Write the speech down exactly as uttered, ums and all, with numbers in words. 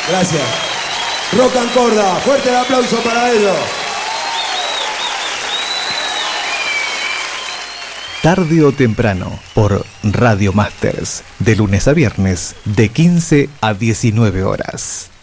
Gracias. Rock and Corda, fuerte el aplauso para ellos. Tarde o temprano, por Radio Masters, de lunes a viernes, de quince a diecinueve horas.